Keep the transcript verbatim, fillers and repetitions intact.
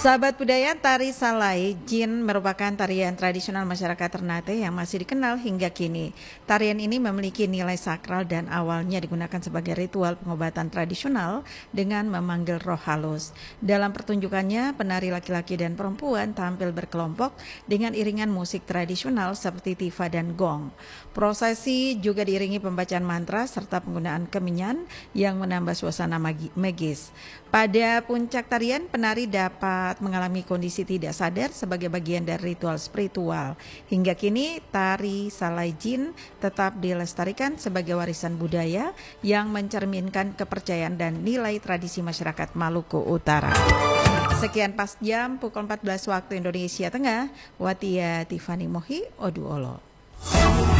Sahabat budaya, tari Salai Jin merupakan tarian tradisional masyarakat Ternate yang masih dikenal hingga kini. Tarian ini memiliki nilai sakral dan awalnya digunakan sebagai ritual pengobatan tradisional dengan memanggil roh halus. Dalam pertunjukannya, penari laki-laki dan perempuan tampil berkelompok dengan iringan musik tradisional seperti tifa dan gong. Prosesi juga diiringi pembacaan mantra serta penggunaan kemenyan yang menambah suasana magis. Pada puncak tarian, penari dapat mengalami kondisi tidak sadar sebagai bagian dari ritual spiritual. Hingga kini, tari Salai Jin tetap dilestarikan sebagai warisan budaya yang mencerminkan kepercayaan dan nilai tradisi masyarakat Maluku Utara. Sekian pas jam pukul empat belas waktu Indonesia Tengah, Watia Tiffany Mohi, Oduolo.